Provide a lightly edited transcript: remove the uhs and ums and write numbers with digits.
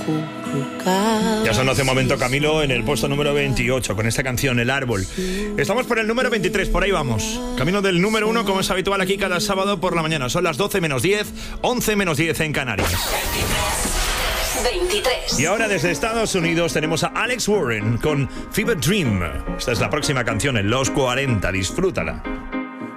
Ya sonó hace un momento Camilo en el puesto número 28 con esta canción, El Árbol. Estamos por el número 23, por ahí vamos. Camino del número 1, como es habitual aquí cada sábado por la mañana. Son las 12 menos 10, 11 menos 10 en Canarias. 23. Y ahora desde Estados Unidos tenemos a Alex Warren con Fever Dream. Esta es la próxima canción en los 40. Disfrútala.